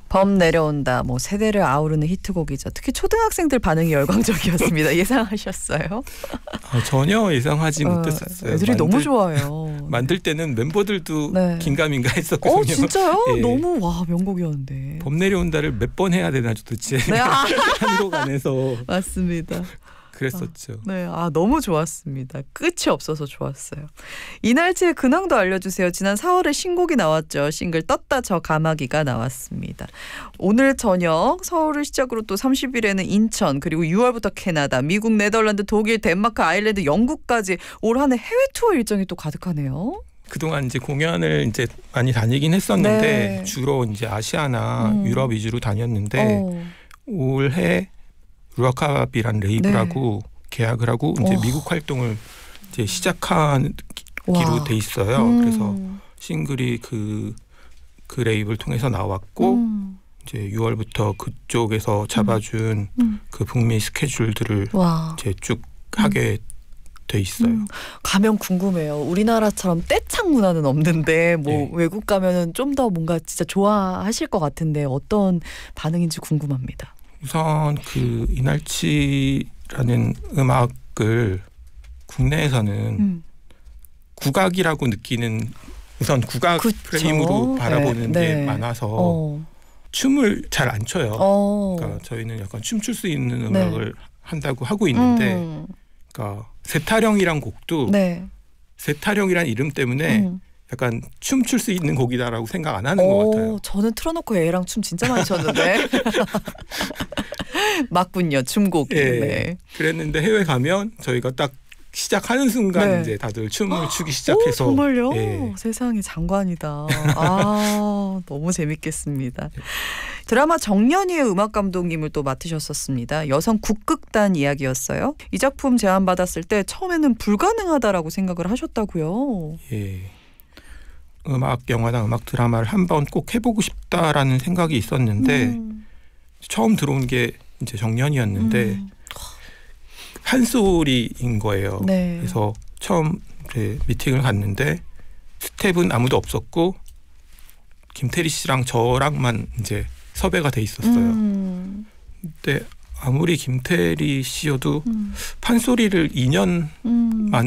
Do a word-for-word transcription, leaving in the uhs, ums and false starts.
범 내려온다. 뭐 세대를 아우르는 히트곡이죠. 특히 초등학생들 반응이 열광적이었습니다. 예상하셨어요? 아, 전혀 예상하지 어, 못했었어요. 애들이 만들, 너무 좋아해요. 만들 때는 멤버들도 네. 긴가민가 했었거든요. 어 진짜요? 예. 너무 와 명곡이었는데. 범 내려온다를 몇 번 해야 되나 도대체. 네, 아. 한 곡 안에서. 맞습니다. 그랬었죠. 아, 네, 아 너무 좋았습니다. 끝이 없어서 좋았어요. 이날치의 근황도 알려주세요. 지난 사월에 신곡이 나왔죠. 싱글 떴다 저 가마귀가 나왔습니다. 오늘 저녁 서울을 시작으로 또 삼십 일에는 인천 그리고 유월부터 캐나다, 미국, 네덜란드, 독일, 덴마크, 아일랜드, 영국까지 올 한 해 해외 투어 일정이 또 가득하네요. 그동안 이제 공연을 이제 많이 다니긴 했었는데 네. 주로 이제 아시아나 음. 유럽 위주로 다녔는데 어. 올해 루아캅이란 레이블하고 네. 계약을 하고 이제 어. 미국 활동을 이제 시작한 기로 돼 있어요. 음. 그래서 싱글이 그, 그 레이블 통해서 나왔고 음. 이제 유월부터 그쪽에서 잡아준 음. 그 북미 스케줄들을 와. 이제 쭉 하게 음. 돼 있어요. 음. 가면 궁금해요. 우리나라처럼 떼창 문화는 없는데 뭐 네. 외국 가면은 좀 더 뭔가 진짜 좋아하실 것 같은데 어떤 반응인지 궁금합니다. 우선 그 이날치라는 음악을 국내에서는 음. 국악이라고 느끼는 우선 국악 그쵸? 프레임으로 바라보는 네. 게 네. 많아서 어. 춤을 잘 안 춰요. 어. 그러니까 저희는 약간 춤출 수 있는 음악을 네. 한다고 하고 있는데 음. 그러니까 세타령이란 곡도 네. 세타령이란 이름 때문에 음. 약간 춤출 수 있는 곡이다라고 생각 안 하는 오, 것 같아요. 저는 틀어놓고 애랑 춤 진짜 많이 췄는데 맞군요. 춤곡. 예, 네. 그랬는데 해외 가면 저희가 딱 시작하는 순간 네. 이제 다들 춤을 추기 시작해서. 오, 정말요? 예. 세상에 장관이다. 아 너무 재밌겠습니다. 드라마 정년이의 음악 감독님을 또 맡으셨었습니다. 여성 국극단 이야기였어요. 이 작품 제안받았을 때 처음에는 불가능하다라고 생각을 하셨다고요. 예. 음악 영화나 음악 드라마를 한번 꼭 해보고 싶다라는 생각이 있었는데 음. 처음 들어온 게 이제 정년이었는데 음. 판소리인 거예요. 네. 그래서 처음 이제 미팅을 갔는데 스텝은 아무도 없었고 김태리 씨랑 저랑만 이제 섭외가 돼 있었어요. 음. 근데 아무리 김태리 씨여도 음. 판소리를 이 년 음. 만에